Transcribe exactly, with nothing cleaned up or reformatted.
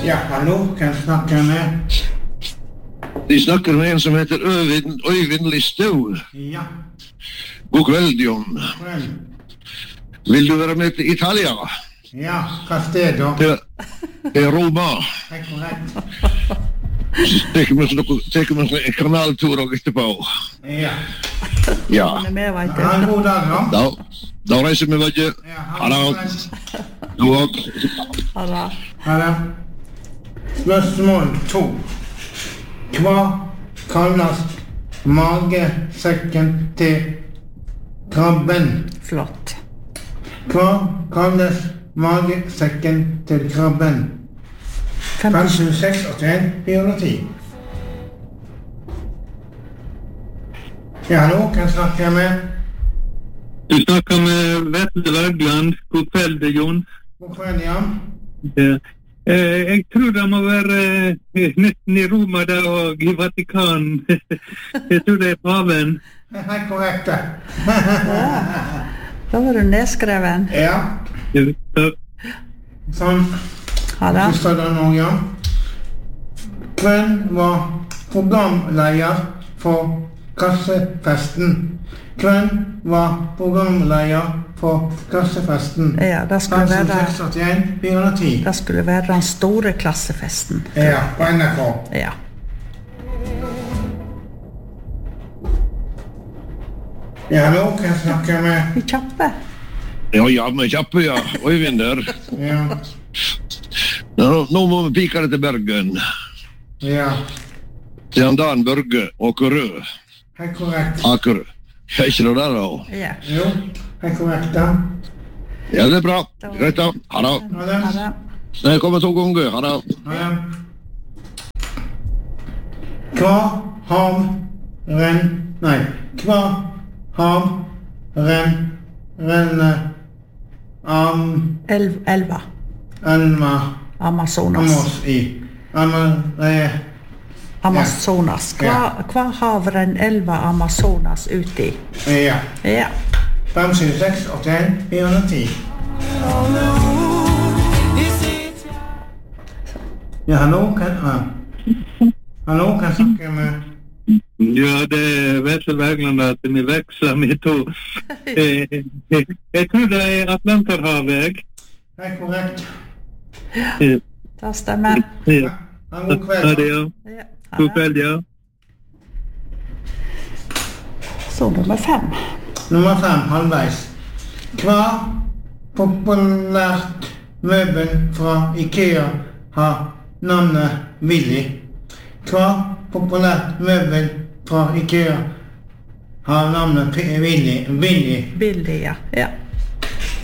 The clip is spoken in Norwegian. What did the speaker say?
Ja, hallo, kan jeg snakke med? De snakker med en som heter Øyvind, Øyvind Listau. Ja. God kveld, John. Vel. Vil du være med til Italia? Ja, hva sted da? Til, til Roma. Det er korrekt. Teker vi en sånn kanaltur og etterpå. Ja. Ja. Ha en god dag, da. Da, da reiser vi, vet du. Ja, Ha det. Du også. Ha det. Ha det. Spørsmål to. Hva kalles magesekken til krabben? Flott. Hva kalles magesekken til krabben? fem sju seks åtte en fire ti. Ja, hallo, kan jeg snakke med? Du snakker med Vetle Wergeland. God kveld, Jon. God kveld, ja. Ja. Eh, jeg tror det må være eh, nesten i Roma der og i Vatikan. Jeg tror det er paven. Det er korrekt, det. Ja. Da var du nedskreven. Ja. Ja. Sånn. Ha det. Så står det nå, ja. Hvem var programleder for kassefesten? Hvem var programleder for kassefesten? Ja, det skulle fem være, seks åtte en fire ti. det skulle være den store klassefesten. Ja, på N R K. Ja. Ja, hallo, kan jeg snakke med? Vi kjappe. Ja, ja, med kjappe, ja. Øyvind der. Ja. Nå, nå må vi pike det til Bergen. Ja. Til han Dan Børge Åkerø. Det er korrekt. Akerø. Er ikke det der, da? Ja. Jo, det er korrekt, da. Ja, det er bra. Greit da. Ha det. Ha det. Ha det. Nei, jeg kommer to ganger. Ha det. Ha det. Hva hav renn... Nei, hva hav renn... renner am... Elv, elva. Elva Amazonas. Amos i. Amare... Amazonas. Hva, Ja. hva hav renn elva Amazonas ut i? Ja. Ja. fem sju seks åtte en fire ti. Ja, hallo, kan... Ja. Hallo, kan jeg snakke med... Ja, det er Vetle Wergeland at vi veksler med to. Eh, eh, jeg tror det er Atlanterhavet. Det er korrekt. Eh, Det stemmer. Ja. Ha en god Ha det, kveld. ja. Ja. Ha God det. kveld, ja. Så nummer fem. Nummer fem, halvveis. Hva populært møbel fra IKEA har navnet Willy? Hva populært møbel fra IKEA har navnet P- Willy? Willy. Billig, ja. Ja.